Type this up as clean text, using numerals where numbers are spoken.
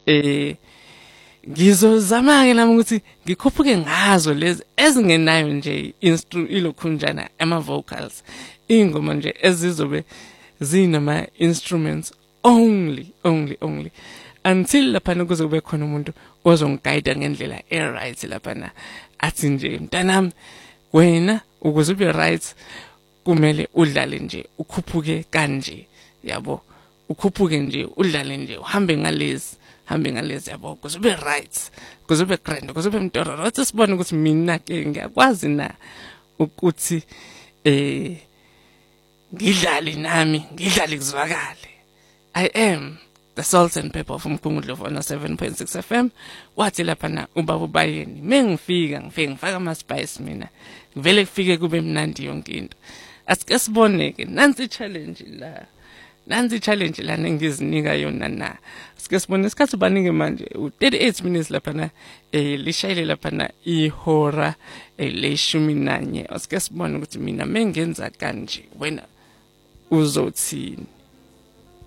ngizozama ke nami ukuthi ngikhuphuke ngazo lezi ezingenayo nje ilokhunjana ama vocals ingoma nje ezizobe zinama instruments only until lapha kuzobe khona umuntu ozongiguide ngendlela right lapha na athi nje mntanami wena ukuze ube right kumele udlale nje ukhuphuke kanje yabo ukhuphuke nje udlale nje uhambe ngalezi yabo kuzobe right kuzobe grand kuzobe mtororo wathi sibone ukuthi mina ke ngiyakwazi na ukuthi ngidlale kuzwakale. I am the Salt and Pepper from Kungudlovu on 7.6 FM. Wathi lapha na ubaba ubayeni mengifika ngifaka ama spice mina ngivele kufike kube mnandi yonke into. Asike sibone ke nansi challenge la nengizinika yona na. Asike sibone isikhathi baningi manje u38 minutes lapha na lishayile lapha na ihora le11. Asike sibone ukuthi mina mengenza kanje wena uzothini.